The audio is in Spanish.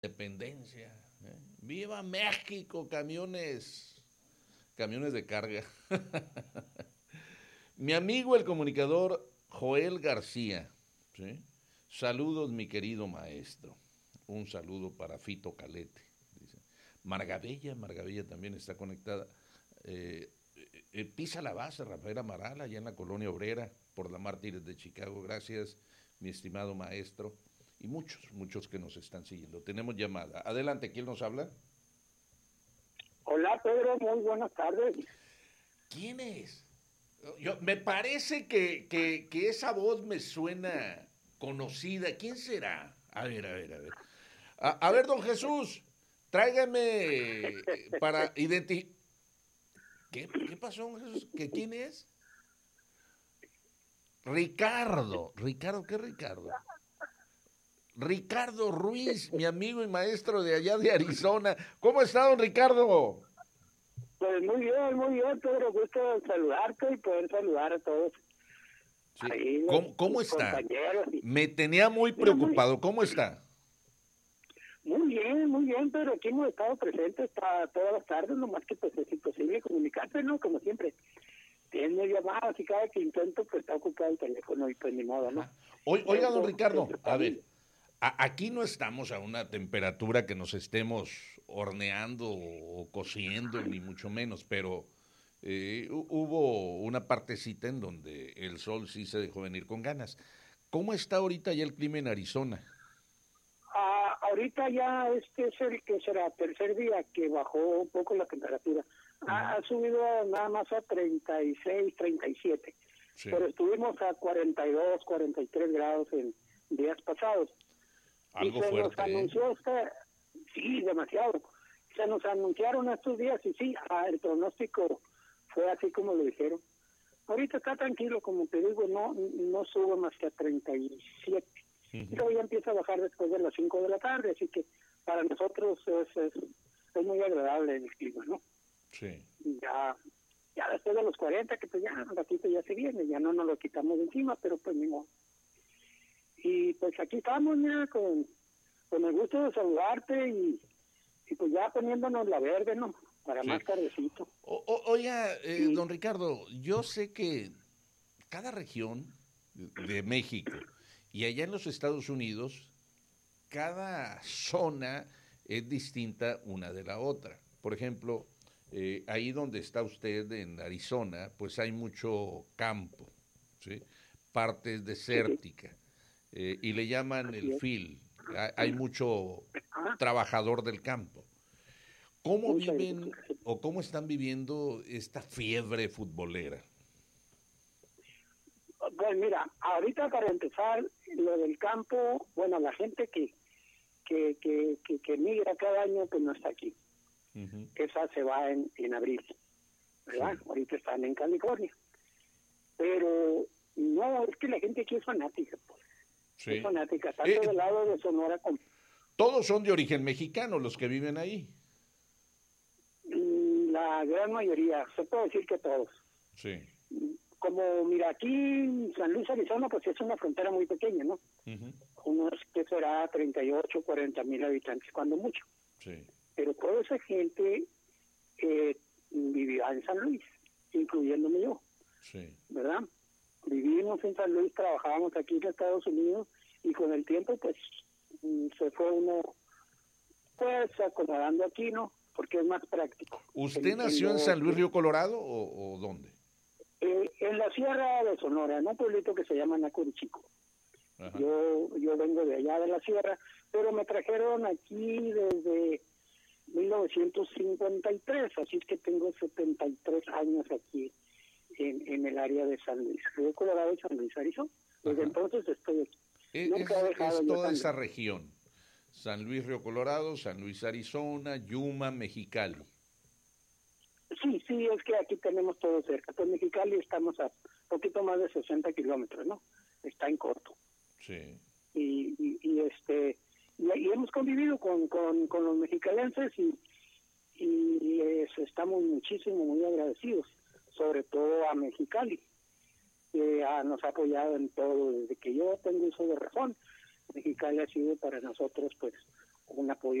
Dependencia. ¡Viva México! Camiones de carga. Mi amigo el comunicador Joel García, ¿sí? Saludos, mi querido maestro. Un saludo para Fito Calete. Dice. Margabella también está conectada. Eh, Pisa la base, Rafael Amaral, allá en la colonia obrera, por la Mártires de Chicago. Gracias, mi estimado maestro. Y muchos que nos están siguiendo. Tenemos llamada. Adelante, ¿quién nos habla? Hola Pedro, muy buenas tardes. ¿Quién es? Me parece que esa voz me suena conocida. ¿Quién será? A ver. A ver, don Jesús, tráigame para identificar. ¿Qué pasó, don Jesús? ¿Quién es? Ricardo. ¿Ricardo qué Ricardo? Ricardo Ruiz, mi amigo y maestro de allá de Arizona. ¿Cómo está, don Ricardo? Pues muy bien Pedro, gusto saludarte y poder saludar a todos Sí. ahí ¿Cómo tus está? compañeros. Me tenía muy Mira, preocupado. ¿Cómo está? muy bien Pedro, aquí hemos estado presentes para todas las tardes, nomás que pues es imposible comunicarse, ¿no? Como siempre, tienes llamadas y cada que intento pues está ocupado el teléfono y pues ni modo, ¿no? Ajá. Oiga, don Eso Ricardo, a estamos. ver, aquí no estamos a una temperatura que nos estemos horneando o cociendo, ni mucho menos, pero hubo una partecita en donde el sol sí se dejó venir con ganas. ¿Cómo está ahorita ya el clima en Arizona? Ahorita ya este es el que será tercer día que bajó un poco la temperatura. Ujú. Ha subido nada más a 36, 37, Sí, pero estuvimos a 42, 43 grados en días pasados. Y algo se nos fuerte, ¿eh? anunció sí, demasiado. Se nos anunciaron estos días y sí, el pronóstico fue así como lo dijeron. Ahorita está tranquilo, como te digo, no sube más que a 37. Y Ujú. luego ya empieza a bajar después de las 5 de la tarde, así que para nosotros es muy agradable el clima, ¿no? Sí. Ya después de los 40, que pues ya un ratito ya se viene, ya no nos lo quitamos de encima, pero pues ni modo. Y pues aquí estamos, mira, con el gusto de saludarte y pues ya poniéndonos la verde, ¿no? Para Sí. más tardecito. Oiga, Y don Ricardo, yo sé que cada región de México y allá en los Estados Unidos, cada zona es distinta una de la otra. Por ejemplo, ahí donde está usted en Arizona, pues hay mucho campo, ¿sí? Parte es sí, sí, desértica y le llaman el así es. field. Hay mucho Ah, trabajador del campo. ¿Cómo mucha viven agricultura, sí. o cómo están viviendo esta fiebre futbolera? Pues mira, ahorita para empezar, lo del campo, bueno, la gente que migra cada año, pues no está aquí. Ujú. Esa se va en abril, ¿verdad? Sí, Ahorita están en California. Pero no, es que la gente aquí es fanática, pues. Es sí. fanática, tanto Eh, del lado de Sonora como Todos son de origen mexicano los que viven ahí. la gran mayoría, se puede decir que todos. Sí. Como, mira, aquí en San Luis, Arizona, pues es una frontera muy pequeña, ¿no? Ujú. Unos que será 38, 40 mil habitantes, cuando mucho. Sí, Pero toda esa gente vivía en San Luis, incluyéndome yo, sí. ¿verdad? Vivimos en San Luis, trabajábamos aquí en Estados Unidos y con el tiempo pues se fue uno pues acomodando aquí, ¿no? Porque es más práctico. ¿Usted En nació en lo San Luis que Río Colorado o dónde? en la sierra de Sonora, en un pueblito que se llama Nacurichico. Ajá. Yo vengo de allá de la sierra, pero me trajeron aquí desde 1953, así es que tengo 73 años aquí en el área de San Luis, Río Colorado y San Luis, Arizona. Desde Ajá. entonces estoy aquí. Nunca he dejado Es yo toda San esa Luis. región. San Luis Río Colorado, San Luis Arizona, Yuma, Mexicali. Sí, es que aquí tenemos todo cerca. Pues Mexicali estamos a poquito más de 60 kilómetros, ¿no? Está en corto. Sí. Y hemos convivido con los mexicalenses y estamos muchísimo, muy agradecidos, sobre todo a Mexicali, que nos ha apoyado en todo desde que yo tengo uso de razón. Mexicali ha sido para nosotros pues un apoyo